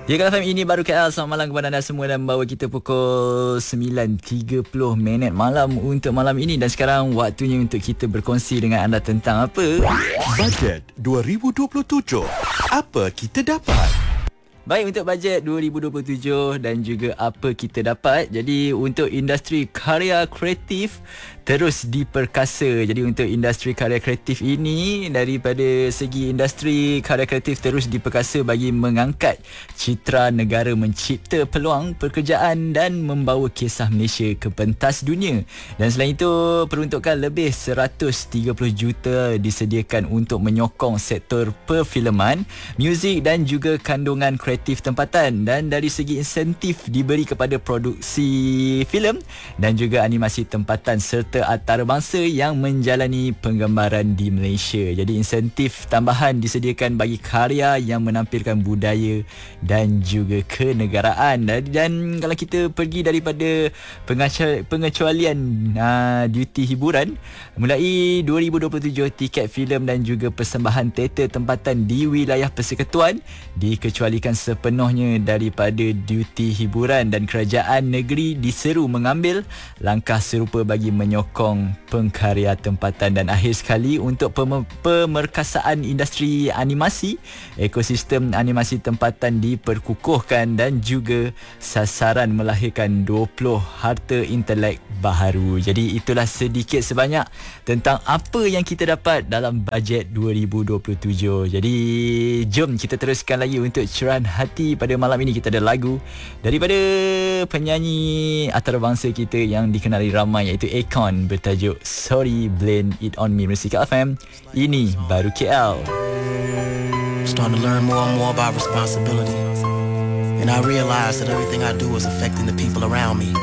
Ya, kalau FM ini baru KL. Selamat malam kepada anda semua dan bawa kita pukul 9.30 malam untuk malam ini. Dan sekarang waktunya untuk kita berkongsi dengan anda tentang apa? Bajet 2027. Apa kita dapat? Baik, untuk bajet 2027 dan juga apa kita dapat. Jadi untuk industri karya kreatif terus diperkasa. Jadi untuk industri karya kreatif ini, daripada segi industri karya kreatif terus diperkasa bagi mengangkat citra negara, mencipta peluang pekerjaan dan membawa kisah Malaysia ke pentas dunia. Dan selain itu, peruntukan lebih 130 juta disediakan untuk menyokong sektor perfilman, muzik dan juga kandungan kreatif tempatan. Dan dari segi insentif diberi kepada produksi filem dan juga animasi tempatan serta antarabangsa yang menjalani penggambaran di Malaysia. Jadi insentif tambahan disediakan bagi karya yang menampilkan budaya dan juga kenegaraan. Dan kalau kita pergi daripada pengecualian duty hiburan, mulai 2027 tiket filem dan juga persembahan teater tempatan di wilayah persekutuan dikecualikan sepenuhnya daripada duty hiburan, dan kerajaan negeri diseru mengambil langkah serupa bagi menyokong pengkarya tempatan. Dan akhir sekali, untuk pemerkasaan industri animasi, ekosistem animasi tempatan diperkukuhkan dan juga sasaran melahirkan 20 harta intelek baharu. Jadi itulah sedikit sebanyak tentang apa yang kita dapat dalam bajet 2027. Jadi jom kita teruskan lagi untuk curahan hati pada malam ini. Kita ada lagu daripada penyanyi antarabangsa kita yang dikenali ramai, iaitu Akon, bertajuk Sorry Blame It On Me. Musika FM, ini baru KL. Starting to learn more and more about responsibility, and I realize that everything I do is affecting the people around me.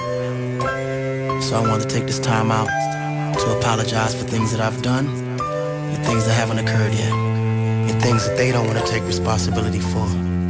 So I want to take this time out to apologize for things that I've done and things that haven't occurred yet, and things that they don't want to take responsibility for.